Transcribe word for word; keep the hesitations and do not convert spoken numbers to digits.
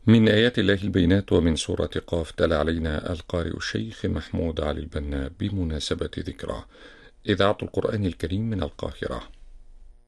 من آيات الله البينات ومن سورة قاف تلا علينا القارئ الشيخ محمود علي البنا بمناسبة ذكرى إذاعة القرآن الكريم من القاهرة.